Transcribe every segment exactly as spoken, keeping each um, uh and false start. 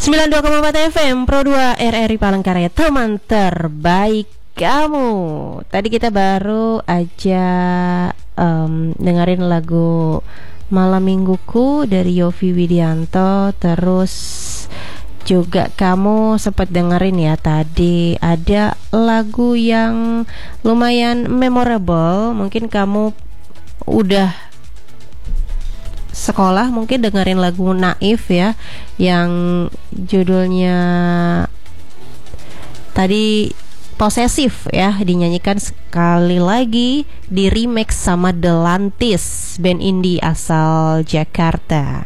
sembilan puluh dua koma empat F M Pro dua R R I Palangkaraya, teman terbaik kamu. Tadi kita baru aja um, dengerin lagu Malam Mingguku dari Yovie Widianto. Terus juga kamu sempat dengerin ya tadi ada lagu yang lumayan memorable. Mungkin kamu udah sekolah mungkin dengerin lagu Naif ya, yang judulnya tadi Posesif ya, dinyanyikan sekali lagi di remix sama The Lantis, band indie asal Jakarta.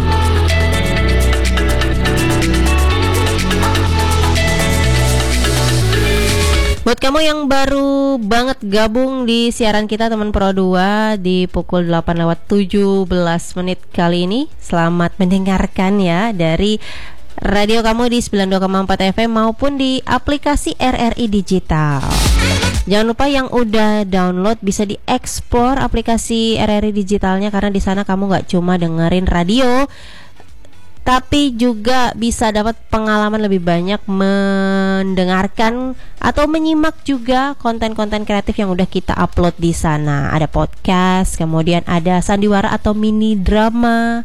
Buat kamu yang baru banget gabung di siaran kita teman Pro dua di pukul delapan lewat tujuh belas menit kali ini, selamat mendengarkan ya dari radio kamu di sembilan puluh dua koma empat F M maupun di aplikasi R R I Digital. Jangan lupa yang udah download bisa diekspor aplikasi R R I Digitalnya, karena di sana kamu gak cuma dengerin radio, tapi juga bisa dapat pengalaman lebih banyak mendengarkan atau menyimak juga konten-konten kreatif yang udah kita upload di sana. Ada podcast, kemudian ada sandiwara atau mini drama.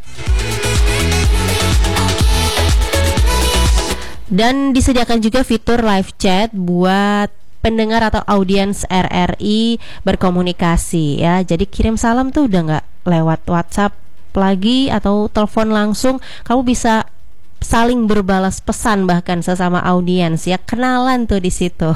Dan disediakan juga fitur live chat buat pendengar atau audiens R R I berkomunikasi ya. Jadi kirim salam tuh udah nggak lewat WhatsApp lagi atau telepon langsung, kamu bisa saling berbalas pesan bahkan sesama audiens ya, kenalan tuh di situ.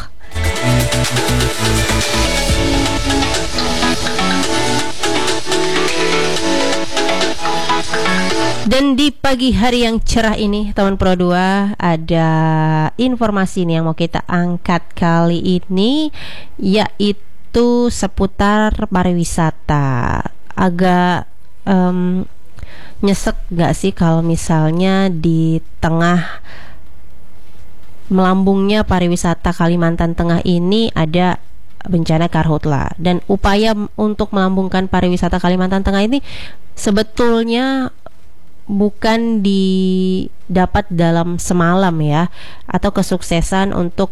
Dan di pagi hari yang cerah ini teman Pro dua ada informasi nih yang mau kita angkat kali ini, yaitu seputar pariwisata. Agak um, nyesek gak sih kalau misalnya di tengah melambungnya pariwisata Kalimantan Tengah ini ada bencana karhutla, dan upaya untuk melambungkan pariwisata Kalimantan Tengah ini sebetulnya bukan didapat dalam semalam ya, atau kesuksesan untuk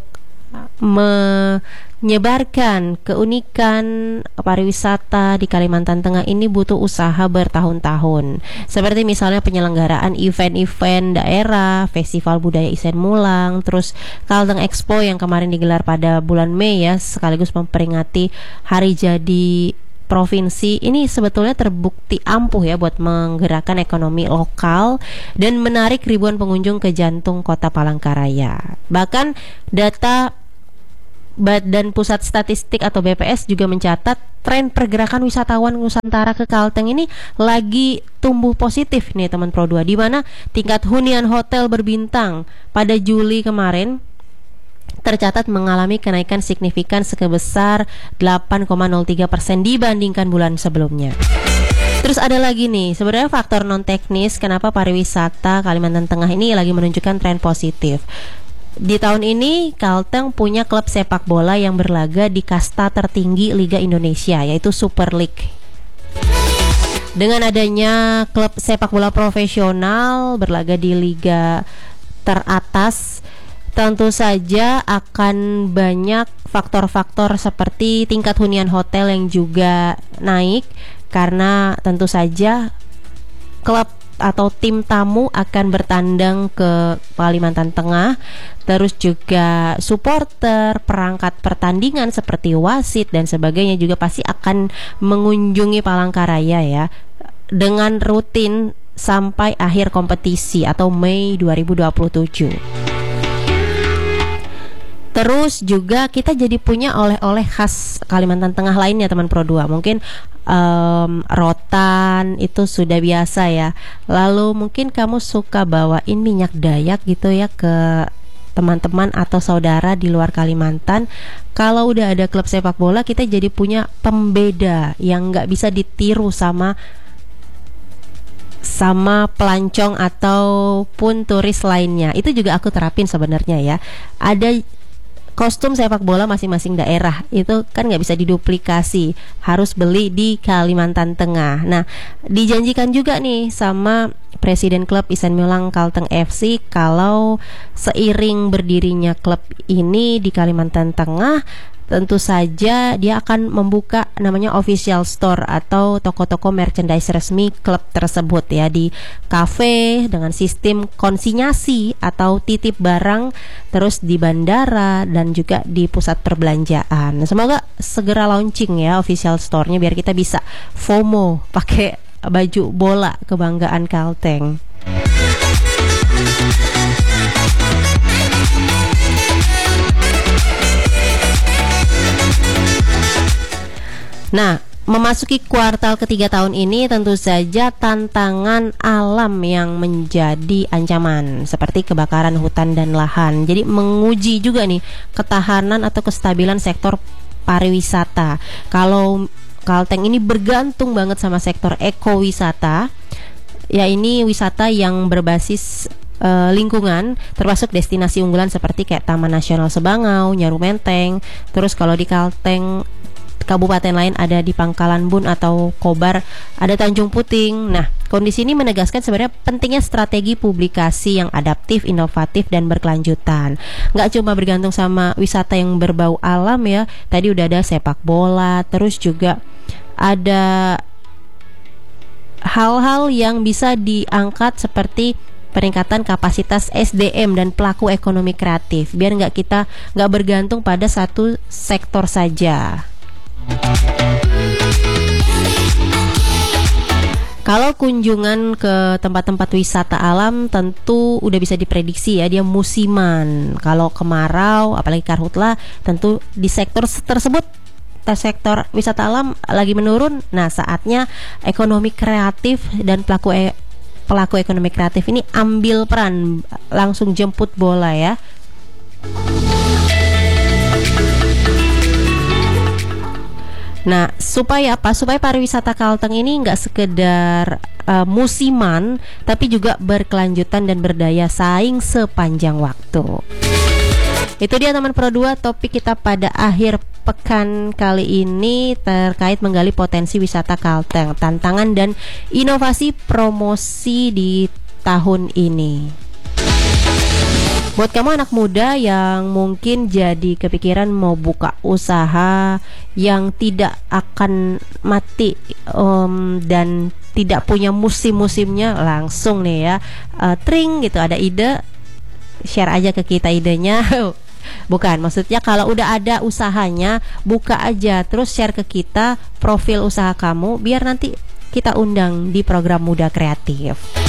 menyebarkan keunikan pariwisata di Kalimantan Tengah ini butuh usaha bertahun-tahun. Seperti misalnya penyelenggaraan event-event daerah, Festival Budaya Isen Mulang, terus Kalteng Expo yang kemarin digelar pada bulan Mei ya, sekaligus memperingati hari jadi provinsi. Ini sebetulnya terbukti ampuh ya buat menggerakkan ekonomi lokal dan menarik ribuan pengunjung ke jantung kota Palangkaraya. Bahkan data Badan Pusat Statistik atau B P S juga mencatat tren pergerakan wisatawan Nusantara ke Kalteng ini lagi tumbuh positif nih teman Pro dua, di mana tingkat hunian hotel berbintang pada Juli kemarin tercatat mengalami kenaikan signifikan sebesar delapan koma nol tiga persen dibandingkan bulan sebelumnya. Terus ada lagi nih, sebenarnya faktor non teknis kenapa pariwisata Kalimantan Tengah ini lagi menunjukkan tren positif. Di tahun ini Kalteng punya klub sepak bola yang berlaga di kasta tertinggi Liga Indonesia, yaitu Super League. Dengan adanya klub sepak bola profesional berlaga di liga teratas, tentu saja akan banyak faktor-faktor seperti tingkat hunian hotel yang juga naik, karena tentu saja klub atau tim tamu akan bertandang ke Kalimantan Tengah. Terus juga supporter, perangkat pertandingan seperti wasit dan sebagainya juga pasti akan mengunjungi Palangkaraya ya, dengan rutin sampai akhir kompetisi atau Mei dua ribu dua puluh tujuh. Terus juga kita jadi punya oleh-oleh khas Kalimantan Tengah lainnya teman Pro dua. Mungkin um, rotan itu sudah biasa ya. Lalu mungkin kamu suka bawain minyak dayak gitu ya ke teman-teman atau saudara di luar Kalimantan. Kalau udah ada klub sepak bola, kita jadi punya pembeda yang gak bisa ditiru sama sama pelancong ataupun turis lainnya. Itu juga aku terapin sebenarnya ya. Ada kostum sepak bola masing-masing daerah, itu kan nggak bisa diduplikasi, harus beli di Kalimantan Tengah. Nah, dijanjikan juga nih sama Presiden klub Isen Milang Kalteng F C, kalau seiring berdirinya klub ini di Kalimantan Tengah, tentu saja dia akan membuka namanya official store atau toko-toko merchandise resmi klub tersebut ya, di kafe dengan sistem konsinyasi atau titip barang, terus di bandara dan juga di pusat perbelanjaan. Semoga segera launching ya official store-nya biar kita bisa FOMO pakai baju bola kebanggaan Kalteng. Nah, memasuki kuartal ketiga tahun ini tentu saja tantangan alam yang menjadi ancaman seperti kebakaran hutan dan lahan. Jadi menguji juga nih ketahanan atau kestabilan sektor pariwisata. Kalau Kalteng ini bergantung banget sama sektor ekowisata, ya ini wisata yang berbasis uh, lingkungan, termasuk destinasi unggulan seperti kayak Taman Nasional Sebangau, Nyaru Menteng. Terus kalau di Kalteng, kabupaten lain ada di Pangkalan Bun atau Kobar, ada Tanjung Puting. Nah, kondisi ini menegaskan sebenarnya pentingnya strategi publikasi yang adaptif, inovatif, dan berkelanjutan. Nggak cuma bergantung sama wisata yang berbau alam ya. Tadi udah ada sepak bola, terus juga ada hal-hal yang bisa diangkat seperti peningkatan kapasitas S D M dan pelaku ekonomi kreatif, biar nggak kita nggak bergantung pada satu sektor saja. Kalau kunjungan ke tempat-tempat wisata alam tentu udah bisa diprediksi ya, dia musiman. Kalau kemarau apalagi karhutlah, tentu di sektor tersebut, sektor wisata alam lagi menurun. Nah, saatnya ekonomi kreatif dan pelaku e- pelaku ekonomi kreatif ini ambil peran, langsung jemput bola ya. Nah, supaya apa? Supaya pariwisata Kalteng ini nggak sekedar uh, musiman, tapi juga berkelanjutan dan berdaya saing sepanjang waktu. Itu dia teman Pro dua, topik kita pada akhir pekan kali ini terkait menggali potensi wisata Kalteng, tantangan dan inovasi promosi di tahun ini. Buat kamu anak muda yang mungkin jadi kepikiran mau buka usaha yang tidak akan mati um, dan tidak punya musim-musimnya, langsung nih ya uh, tring gitu, ada ide, share aja ke kita idenya. Bukan, maksudnya kalau udah ada usahanya, buka aja terus share ke kita profil usaha kamu, biar nanti kita undang di program Muda Kreatif.